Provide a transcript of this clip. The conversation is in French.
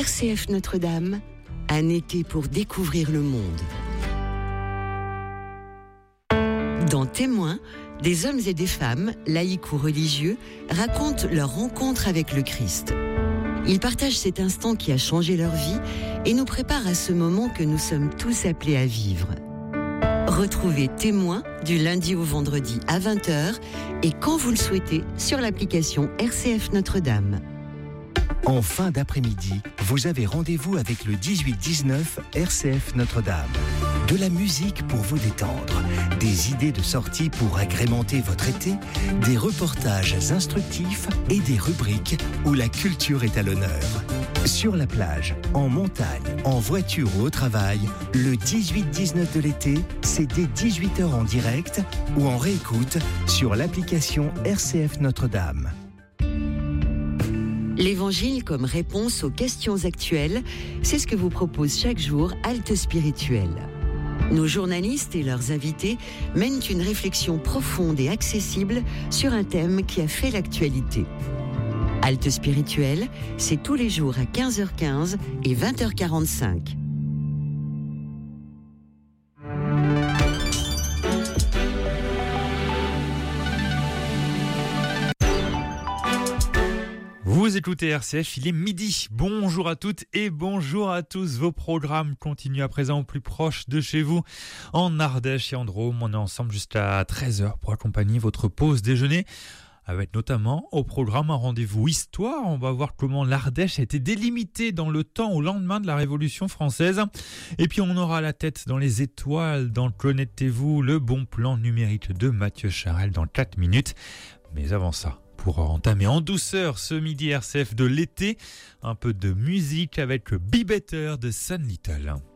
RCF Notre-Dame, un été pour découvrir le monde. Dans Témoins, des hommes et des femmes, laïcs ou religieux, racontent leur rencontre avec le Christ. Ils partagent cet instant qui a changé leur vie et nous préparent à ce moment que nous sommes tous appelés à vivre. Retrouvez Témoins du lundi au vendredi à 20h et quand vous le souhaitez sur l'application RCF Notre-Dame. En fin d'après-midi, vous avez rendez-vous avec le 18-19 RCF Notre-Dame. De la musique pour vous détendre, des idées de sortie pour agrémenter votre été, des reportages instructifs et des rubriques où la culture est à l'honneur. Sur la plage, en montagne, en voiture ou au travail, le 18-19 de l'été, c'est dès 18h en direct ou en réécoute sur l'application RCF Notre-Dame. L'Évangile comme réponse aux questions actuelles, c'est ce que vous propose chaque jour Halte Spirituelle. Nos journalistes et leurs invités mènent une réflexion profonde et accessible sur un thème qui a fait l'actualité. Halte Spirituelle, c'est tous les jours à 15h15 et 20h45. Vous écoutez RCF, il est midi. Bonjour à toutes et bonjour à tous. Vos programmes continuent à présent au plus proche de chez vous. En Ardèche et en Drôme, on est ensemble jusqu'à 13h pour accompagner votre pause déjeuner. Avec notamment au programme un rendez-vous histoire. On va voir comment l'Ardèche a été délimitée dans le temps au lendemain de la Révolution française. Et puis on aura la tête dans les étoiles dans Connectez-vous, le bon plan numérique de Mathieu Charel dans 4 minutes. Mais avant ça, pour entamer en douceur ce midi RCF de l'été, un peu de musique avec Be Better de Sun Little.